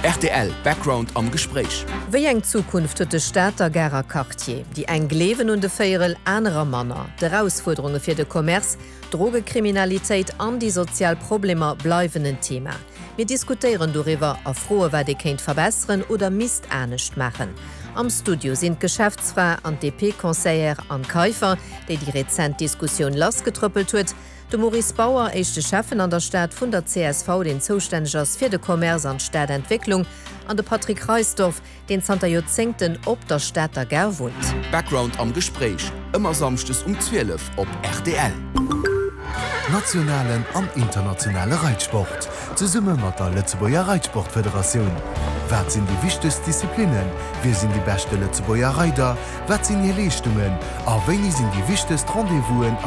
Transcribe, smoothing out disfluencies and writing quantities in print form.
RTL Background am Gespräch. Wie eng Zukunft huet de Staater Gerrer Cartier, die eng Glewen und de Féierel anderer Manner, de Herausforderungen fir de Kommerz, Drogekriminalitéit an die Sozialprobleme bleiwen ein Thema. Wir diskutieren darüber, a frohe wer de kenint verbessern oder mist ernstcht machen. Am Studio sind Geschäftsfrau an DP-Conseiller an Käufer, die rezent Diskussion losgetrüppelt huet, de Maurice Bauer echte Chefen an der Stadt vun der CSV den Zuständigers fir de Kommerz an Stadtentwicklung, an de Patrick Reisdorf, den Santa Jozenten op der Städter Ger wohnt. Background am Gespräch, immer samstes um 12 op RTL. Nationalen an internationale Reitsport. Ze summe mat der Letzeboer Reitsportföderation. Wat sind die wichtigsten Disziplinen? Wer sind die beste Letzeboer Reiter? Wat sind die Leistungen? A wen sind die wichtigsten Rendezvousen